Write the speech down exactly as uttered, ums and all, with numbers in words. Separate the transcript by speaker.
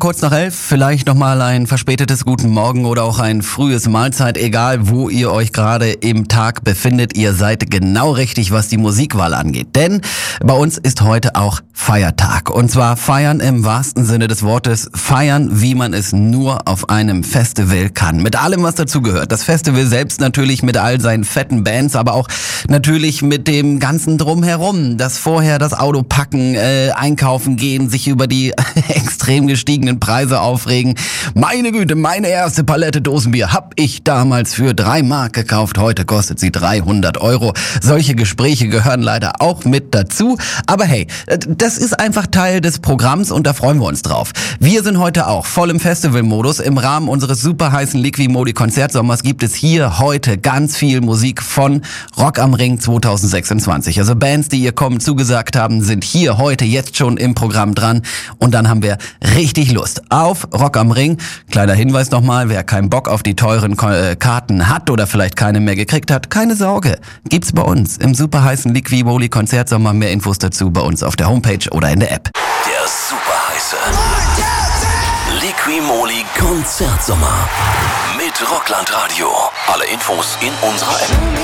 Speaker 1: kurz nach elf, vielleicht nochmal ein verspätetes Guten Morgen oder auch ein frühes Mahlzeit, egal wo ihr euch gerade im Tag befindet. Ihr seid genau richtig, was die Musikwahl angeht. Denn bei uns ist heute auch Feiertag. Und zwar feiern im wahrsten Sinne des Wortes, feiern, wie man es nur auf einem Festival kann. Mit allem, was dazugehört. Das Festival selbst natürlich mit all seinen fetten Bands, aber auch natürlich mit dem ganzen Drumherum. Das vorher das Auto packen, äh, einkaufen gehen, sich über die extrem gestiegenen Preise aufregen. Meine Güte, meine erste Palette Dosenbier hab ich damals für drei Mark gekauft. Heute kostet sie dreihundert Euro. Solche Gespräche gehören leider auch mit dazu. Aber hey, das ist einfach Teil des Programms und da freuen wir uns drauf. Wir sind heute auch voll im Festivalmodus. Im Rahmen unseres super heißen Liqui-Moly Konzertsommers gibt es hier heute ganz viel Musik von Rock am Ring zwanzig sechsundzwanzig. Also Bands, die ihr kommen zugesagt haben, sind hier heute jetzt schon im Programm dran. Und dann haben wir richtig Lust auf Rock am Ring. Kleiner Hinweis nochmal, wer keinen Bock auf die teuren Karten hat oder vielleicht keine mehr gekriegt hat, keine Sorge. Gibt's bei uns im super heißen Liqui-Moly Konzertsommer. Mehr Infos dazu bei uns auf der Homepage oder in der App.
Speaker 2: Der super heiße Liqui-Moly Konzertsommer mit Rockland Radio. Alle Infos in unserer App.